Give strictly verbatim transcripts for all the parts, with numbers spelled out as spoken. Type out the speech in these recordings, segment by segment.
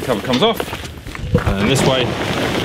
cover comes off, and then this way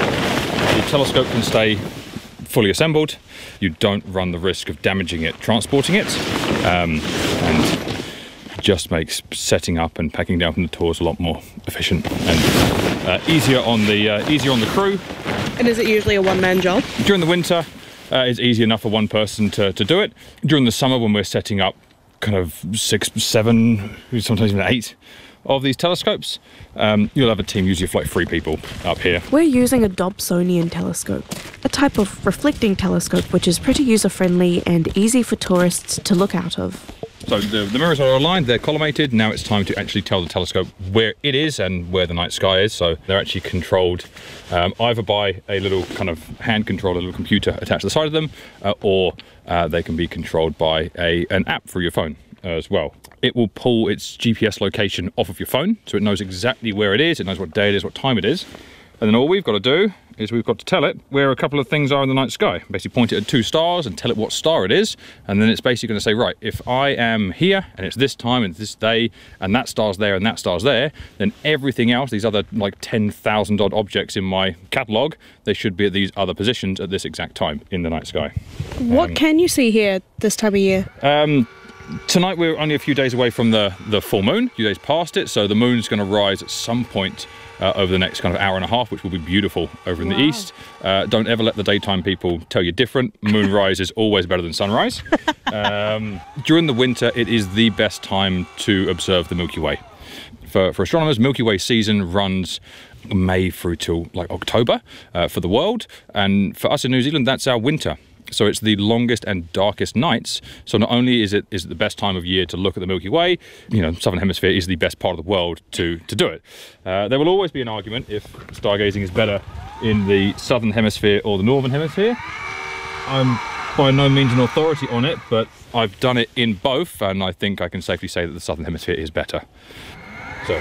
the telescope can stay fully assembled. You don't run the risk of damaging it transporting it, um, and just makes setting up and packing down from the tours a lot more efficient and uh, easier on the uh, easier on the crew. And is it usually a one-man job? During the winter, uh, it's easy enough for one person to, to do it. During the summer, when we're setting up kind of six, seven, sometimes even eight of these telescopes, um, you'll have a team, usually of like three people up here. We're using a Dobsonian telescope, a type of reflecting telescope which is pretty user-friendly and easy for tourists to look out of. So the, the mirrors are aligned, they're collimated. Now it's time to actually tell the telescope where it is and where the night sky is. So they're actually controlled um, either by a little kind of hand control, a little computer attached to the side of them, uh, or uh, they can be controlled by a, an app through your phone uh, as well. It will pull its G P S location off of your phone, so it knows exactly where it is, it knows what day it is, what time it is. And then all we've got to do is we've got to tell it where a couple of things are in the night sky. Basically point it at two stars and tell it what star it is. And then it's basically going to say, right, if I am here and it's this time and this day and that star's there and that star's there, then everything else, these other like ten thousand odd objects in my catalogue, they should be at these other positions at this exact time in the night sky. What um, can you see here this time of year? Um, tonight we're only a few days away from the, the full moon, a few days past it, so the moon's going to rise at some point Uh, over the next kind of hour and a half, which will be beautiful over in wow. the east. Uh, don't ever let the daytime people tell you different. Moonrise is always better than sunrise. Um, during the winter, it is the best time to observe the Milky Way. For, for astronomers, Milky Way season runs May through till like October uh, for the world. And for us in New Zealand, that's our winter. So it's the longest and darkest nights. So not only is it is it the best time of year to look at the Milky Way, you know, Southern Hemisphere is the best part of the world to, to do it. Uh, there will always be an argument if stargazing is better in the Southern Hemisphere or the Northern Hemisphere. I'm by no means an authority on it, but I've done it in both, and I think I can safely say that the Southern Hemisphere is better. So.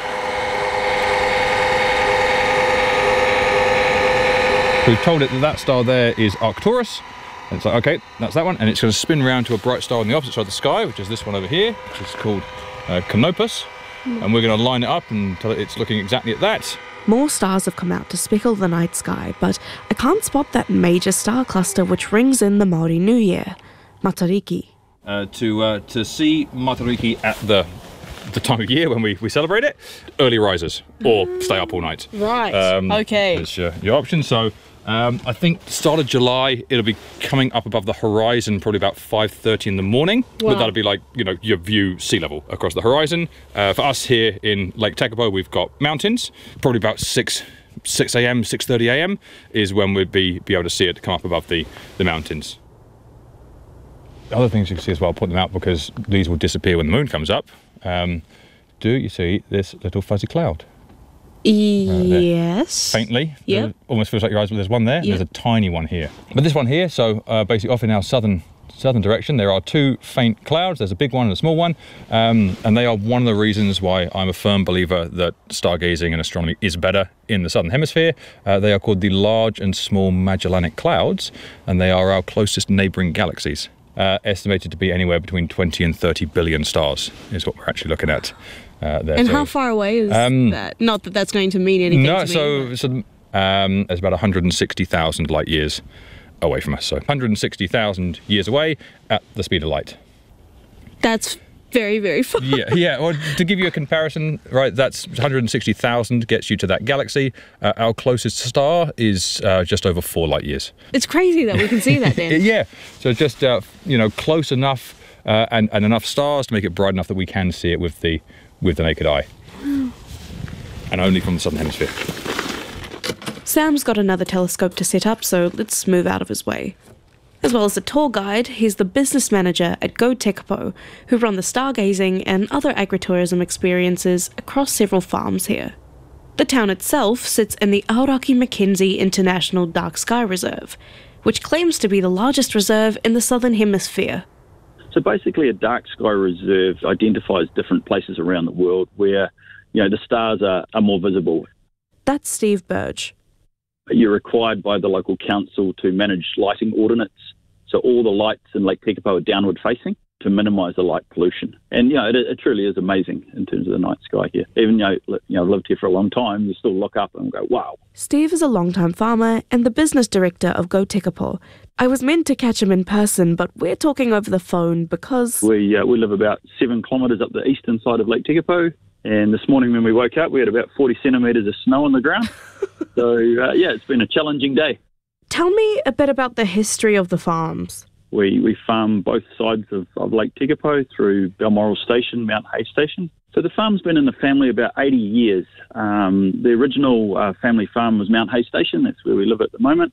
We've told it that that star there is Arcturus. And it's like, okay, that's that one. And it's going to spin round to a bright star on the opposite side of the sky, which is this one over here, which is called uh, Canopus. Mm. And we're going to line it up and tell it it's looking exactly at that. More stars have come out to speckle the night sky, but I can't spot that major star cluster which rings in the Māori New Year, Matariki. Uh, to uh, to see Matariki at the the time of year when we, we celebrate it, early risers or stay up all night. Right, um, okay. That's your, your option. So um, I think start of July, it'll be coming up above the horizon probably about five thirty in the morning. Wow. But that'll be like, you know, your view sea level across the horizon. Uh, for us here in Lake Tekapo, we've got mountains, probably about six a m, six thirty a m is when we'd be, be able to see it come up above the, the mountains. Other things you can see as well, I'll point them out because these will disappear when the moon comes up. Um, do you see this little fuzzy cloud? Yes. Faintly. Yeah. Almost feels like your eyes, but there's one there. Yep. There's a tiny one here. But this one here, so uh, basically off in our southern southern direction, there are two faint clouds. There's a big one and a small one. Um, and they are one of the reasons why I'm a firm believer that stargazing and astronomy is better in the southern hemisphere. Uh, they are called the Large and Small Magellanic Clouds, and they are our closest neighbouring galaxies. Uh, estimated to be anywhere between twenty and thirty billion stars is what we're actually looking at uh, there. And so, how far away is um, that? Not that that's going to mean anything no, to so, me. so um, it's about one hundred sixty thousand light years away from us. So one hundred sixty thousand years away at the speed of light. That's very, very far. Yeah, yeah. Well, to give you a comparison, right, that's one hundred sixty thousand gets you to that galaxy. Uh, our closest star is uh, just over four light years. It's crazy that we can see that then. Yeah, so just, uh, you know, close enough uh, and, and enough stars to make it bright enough that we can see it with the, with the naked eye. And only from the southern hemisphere. Sam's got another telescope to set up, so let's move out of his way. As well as a tour guide, he's the business manager at Go Tekapo, who run the stargazing and other agritourism experiences across several farms here. The town itself sits in the Aoraki Mackenzie International Dark Sky Reserve, which claims to be the largest reserve in the southern hemisphere. So basically a dark sky reserve identifies different places around the world where, you know, the stars are, are more visible. That's Steve Burge. You're required by the local council to manage lighting ordinates. So all the lights in Lake Tekapo are downward facing to minimise the light pollution. And, you know, it, it truly is amazing in terms of the night sky here. Even though, you know, I've lived here for a long time, you still look up and go, wow. Steve is a long-time farmer and the business director of Go Tekapo. I was meant to catch him in person, but we're talking over the phone because... We uh, we live about seven kilometres up the eastern side of Lake Tekapo. And this morning when we woke up, we had about forty centimetres of snow on the ground. So, uh, yeah, it's been a challenging day. Tell me a bit about the history of the farms. We we farm both sides of, of Lake Tekapo through Balmoral Station, Mount Hay Station. So the farm's been in the family about eighty years. Um, the original uh, family farm was Mount Hay Station. That's where we live at the moment.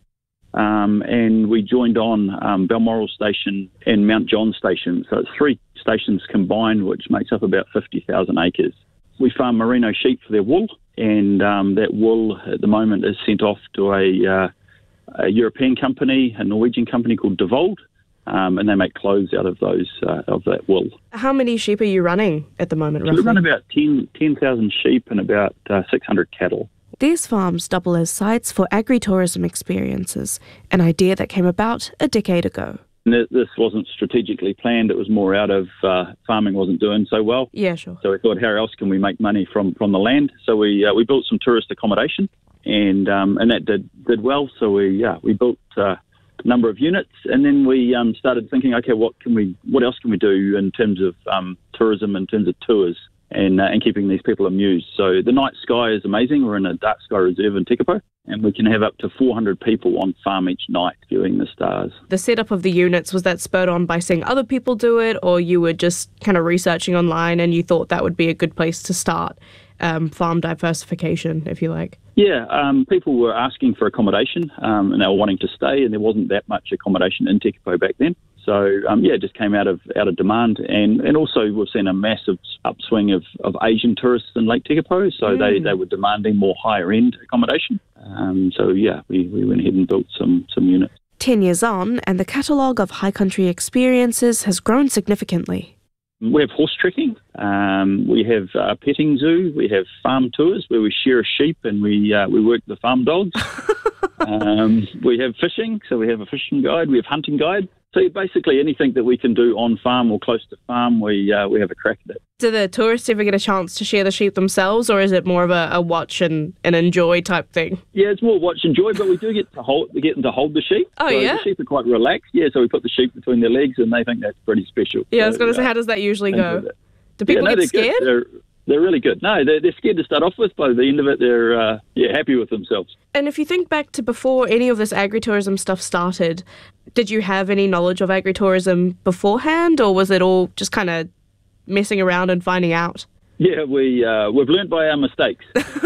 Um, and we joined on um, Balmoral Station and Mount John Station. So it's three stations combined, which makes up about fifty thousand acres. We farm merino sheep for their wool, and um, that wool at the moment is sent off to a, uh, a European company, a Norwegian company called Devold, um, and they make clothes out of those uh, of that wool. How many sheep are you running at the moment, roughly? So we run about ten thousand sheep and about uh, six hundred cattle. These farms double as sites for agritourism experiences, an idea that came about a decade ago. This wasn't strategically planned. It was more out of uh, farming wasn't doing so well. Yeah, sure. So we thought, how else can we make money from, from the land? So we uh, we built some tourist accommodation, and um, and that did did well. So we yeah we built uh, a number of units, and then we um, started thinking, okay, what can we what else can we do in terms of um, tourism, in terms of tours, and uh, and keeping these people amused. So the night sky is amazing. We're in a dark sky reserve in Tekapo, and we can have up to four hundred people on farm each night viewing the stars. The setup of the units, was that spurred on by seeing other people do it, or you were just kind of researching online and you thought that would be a good place to start um, farm diversification, if you like? Yeah, um, people were asking for accommodation um, and they were wanting to stay, and there wasn't that much accommodation in Tekapo back then. So, um, yeah, it just came out of out of demand. And, and also we've seen a massive upswing of, of Asian tourists in Lake Tekapo, so mm. they, they were demanding more higher-end accommodation. Um, so, yeah, we, we went ahead and built some, some units. Ten years on, and the catalogue of high country experiences has grown significantly. We have horse trekking, um, we have a petting zoo, we have farm tours where we share a sheep and we uh, we work the farm dogs. um, we have fishing, so we have a fishing guide, we have hunting guide. So basically anything that we can do on farm or close to farm, we uh, we have a crack at it. Do the tourists ever get a chance to share the sheep themselves, or is it more of a, a watch and, and enjoy type thing? Yeah, it's more watch and enjoy, but we do get to hold we get them to hold the sheep. Oh, so yeah? The sheep are quite relaxed. Yeah, so we put the sheep between their legs and they think that's pretty special. Yeah, so, I was going to uh, say, how does that usually go? That. Do people yeah, no, get scared? They're, they're really good. No, they're, they're scared to start off with. By the end of it, they're uh, yeah happy with themselves. And if you think back to before any of this agritourism stuff started, did you have any knowledge of agritourism beforehand, or was it all just kind of messing around and finding out? Yeah, we uh, we've learned by our mistakes.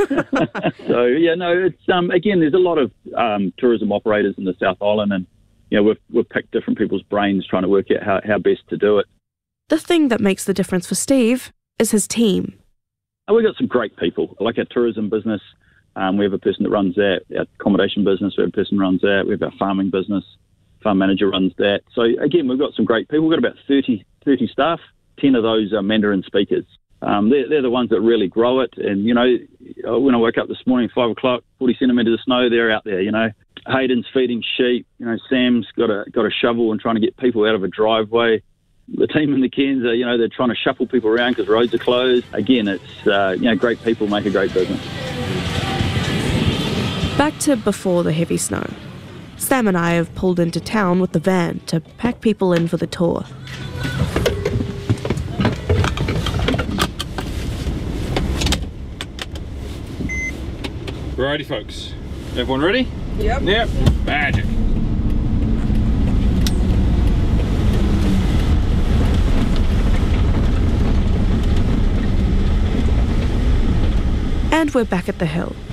So yeah, no, it's um, again, there's a lot of um, tourism operators in the South Island, and you know we've we've picked different people's brains trying to work out how, how best to do it. The thing that makes the difference for Steve is his team. And we've got some great people, like our tourism business. Um, we have a person that runs that. Our accommodation business, we have a person that runs that. We have our farming business. Farm manager runs that. So again, we've got some great people. We've got about thirty, thirty staff. ten of those are Mandarin speakers. Um, they're, they're the ones that really grow it. And, you know, when I woke up this morning, five o'clock, forty centimetres of snow, they're out there, you know. Hayden's feeding sheep. You know, Sam's got a got a shovel and trying to get people out of a driveway. The team in the Cairns are, you know, they're trying to shuffle people around because roads are closed. Again, it's, uh, you know, great people make a great business. Back to before the heavy snow. Sam and I have pulled into town with the van to pack people in for the tour. Righty, folks. Everyone ready? Yep. Yep. Magic. And we're back at the hill.